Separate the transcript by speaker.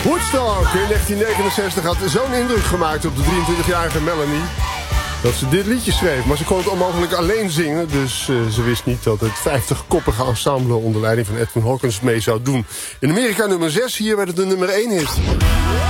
Speaker 1: Woodstock in 1969 had zo'n indruk gemaakt op de 23-jarige Melanie dat ze dit liedje schreef. Maar ze kon het onmogelijk alleen zingen, dus ze wist niet dat het 50-koppige ensemble onder leiding van Edwin Hawkins mee zou doen. In Amerika nummer 6, hier werd het de nummer 1 hit.